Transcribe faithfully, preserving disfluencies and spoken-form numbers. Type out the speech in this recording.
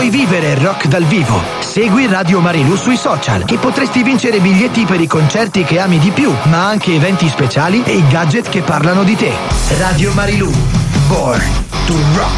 Vuoi vivere il rock dal vivo? Segui Radio Marilù sui social e potresti vincere biglietti per i concerti che ami di più, ma anche eventi speciali e i gadget che parlano di te. Radio Marilù. Born to rock.